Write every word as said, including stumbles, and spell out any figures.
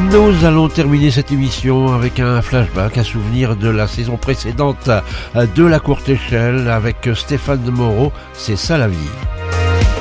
Nous allons terminer cette émission avec un flashback, un souvenir de la saison précédente de La Courte Échelle avec Stéphane Moreau, C'est ça la vie.